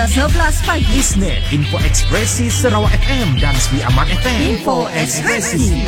11 pagi. Isnin, Info Ekspresi Sarawak FM dan Sri Aman FM. Info Ekspresi.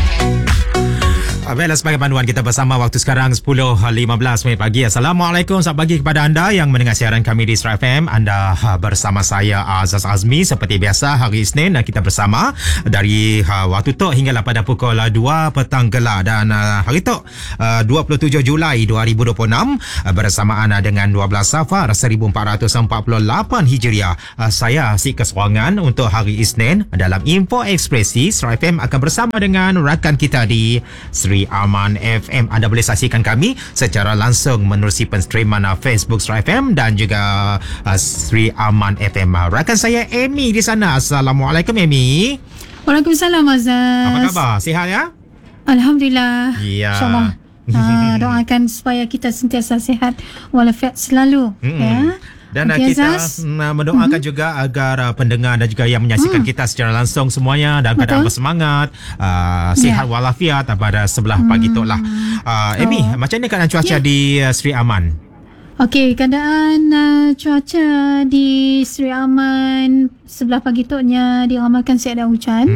Baiklah, sebagai panduan kita bersama waktu sekarang 10.15 minit pagi. Assalamualaikum, selamat pagi kepada anda yang mendengar siaran kami di Sri FM. Anda bersama saya Azaz Azmi. Seperti biasa hari Isnin kita bersama dari waktu tu hinggalah pada pukul 2 petang gelap. Dan hari tu 27 Julai 2026 bersamaan dengan 12 Safar 1448 Hijriah. Saya si keserangan untuk hari Isnin dalam Info Ekspresi. Sri FM akan bersama dengan rakan kita di Sri Aman FM. Anda boleh saksikan kami secara langsung menerusi penstreaman Facebook Sri FM dan juga Sri Aman FM. Rakan saya Amy di sana. Assalamualaikum Amy. Waalaikumsalam Azaz. Apa khabar? Sihat ya? Alhamdulillah. Ya. InsyaAllah. Doakan supaya kita sentiasa sihat walafiat selalu. Ya. Dan kita mendoakan juga agar pendengar dan juga yang menyaksikan kita secara langsung semuanya dalam keadaan bersemangat, sihat walafiat pada sebelah pagi tu lah. Amy, macam ni keadaan cuaca di Sri Aman? Okey, keadaan cuaca di Sri Aman sebelah pagi tu diramalkan siap ada hujan.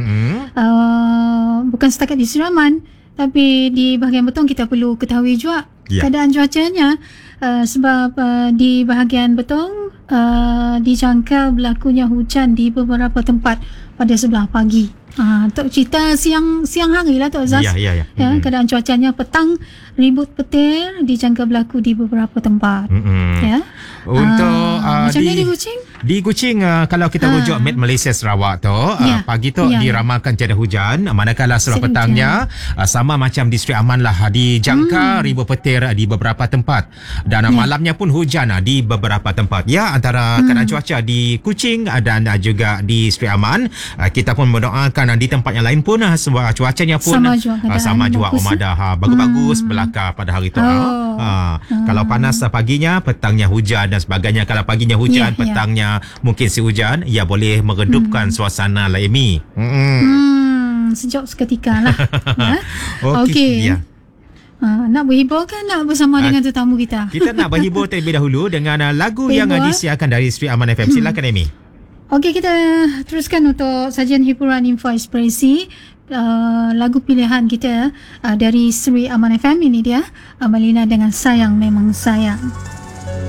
Bukan setakat di Sri Aman, tapi di bahagian Betong kita perlu ketahui juga keadaan cuacanya. Sebab di bahagian Betong dijangka berlakunya hujan di beberapa tempat pada sebelah pagi. Tok cerita siang hari lah Tok Azaz. Ya. Keadaan cuacanya petang ribut petir dijangka berlaku di beberapa tempat. Ya. Untuk macam ni di Kuching? Di Kuching kalau kita rujuk Met Malaysia Sarawak tu pagi tu diramalkan tiada hujan, manakala sebelah petangnya sama macam di Sri Aman lah, dijangka ribut petir di beberapa tempat dan malamnya pun hujan di beberapa tempat. Ya, antara keadaan cuaca di Kuching dan juga di Sri Aman, kita pun mendoakan di tempat yang lain pun cuacanya pun sama juga Omada bagus-bagus belaka pada hari tu. Kalau panas paginya, petangnya hujan dan sebagainya. Kalau paginya hujan, petangnya mungkin si hujan, boleh meredupkan suasana lah Amy. Sejuk seketika lah. Okey. Nak berhibur kan nak bersama dengan tetamu kita? Kita nak berhibur terlebih dahulu dengan lagu yang disiarkan dari Sri Aman FM. Silakan Amy. Okey, kita teruskan untuk sajian hiburan Info Ekspresi. Lagu pilihan kita dari Sri Aman FM ini dia, Amalina dengan Sayang Memang Sayang.